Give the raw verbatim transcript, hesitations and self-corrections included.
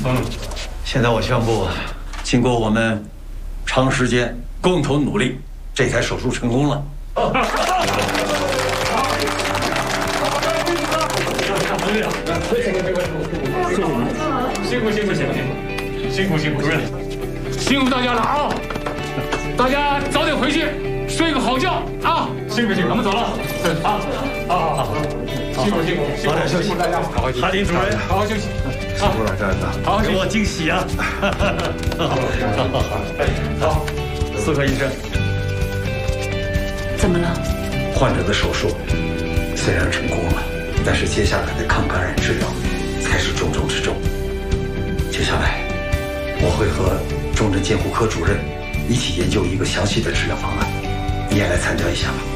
嗯，现在我宣布，经过我们长时间共同努力，这台手术成功了。 辛苦辛苦辛苦辛苦辛苦主任，辛苦大家了啊！大家早点回去睡个好觉啊！辛苦辛苦，咱们走了。啊，好好好，辛苦辛苦， 早点休息， 大家好好休息。 哈林主任， 好好休息。 辛苦了，战子， 好好给我惊喜啊！好，好，好，好，四科医生， 怎么了？ 患者的手术虽然成功了，但是接下来的抗感染治疗才是重中之重。接下来，我会和重症监护科主任一起研究一个详细的治疗方案，你也来参加一下吧。